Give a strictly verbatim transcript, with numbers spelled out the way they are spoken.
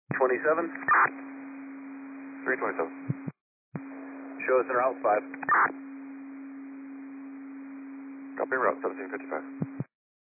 twenty-seven. three twenty-seven. Show us en route five. Copy route seventeen fifty-five.